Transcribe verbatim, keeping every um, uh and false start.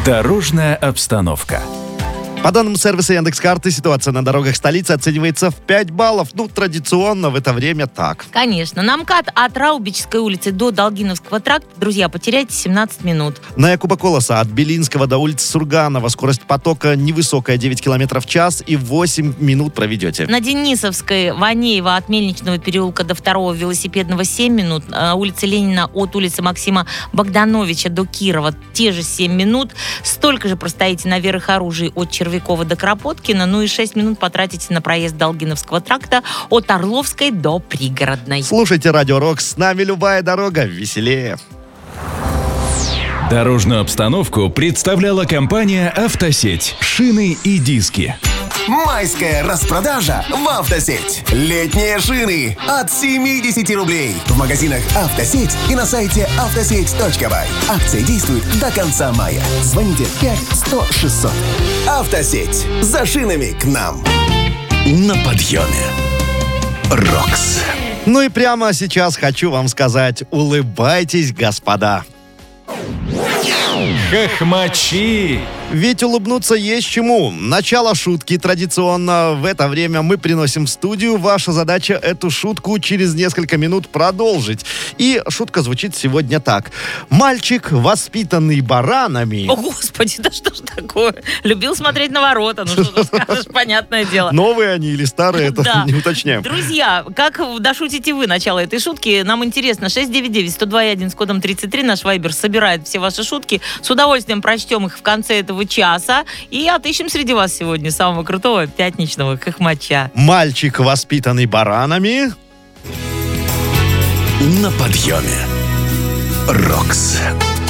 Дорожная обстановка. По данным сервиса Яндекс.Карты, ситуация на дорогах столицы оценивается в пять баллов. Ну, традиционно в это время так. Конечно. На МКАД от Раубичской улицы до Долгиновского тракта, друзья, потеряйте семнадцать минут. На Якуба Колоса от Белинского до улицы Сурганова скорость потока невысокая, девять километров в час, и восемь минут проведете. На Денисовской, Ванеева от Мельничного переулка до второго велосипедного семь минут. На улице Ленина от улицы Максима Богдановича до Кирова те же семь минут. Столько же простоите на Верых Оружий от Червякова до Кропоткина. Ну и шесть минут потратите на проезд Долгиновского тракта от Орловской до Пригородной. Слушайте Радио Рок, с нами любая дорога веселее. Дорожную обстановку представляла компания «Автосеть». Шины и диски. Майская распродажа в «Автосеть». Летние шины от семьдесят рублей. В магазинах «Автосеть» и на сайте автосеть точка бай. Акция действует до конца мая. Звоните пять сто шестьсот. «Автосеть». За шинами к нам. На подъеме. Рокс. Ну и прямо сейчас хочу вам сказать: улыбайтесь, господа. Хохмачи. Ведь улыбнуться есть чему. Начало шутки традиционно. В это время мы приносим в студию. Ваша задача эту шутку через несколько минут продолжить. И шутка звучит сегодня так. Мальчик, воспитанный баранами... О, Господи, да что ж такое? Любил смотреть на ворота. Ну, что ты скажешь, понятное дело. Новые они или старые, это Да. не уточняем. Друзья, как дошутите вы начало этой шутки? Нам интересно. шесть девять девять сто два один с кодом тридцать три. Наш вайбер собирает все ваши шутки. С удовольствием прочтем их в конце этого часа и отыщем среди вас сегодня самого крутого пятничного хохмача. Мальчик, воспитанный баранами... На подъеме. Рокс.